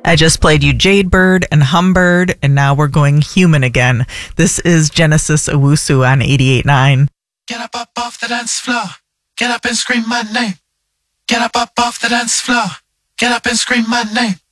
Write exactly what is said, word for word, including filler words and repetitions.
I just played you Jadebird and Humbird, and now we're going human again. This is Genesis Owusu on eighty-eight point nine. Get up, up off the dance floor. Get up and scream my name. Get up, up off the dance floor. Get up and scream my name.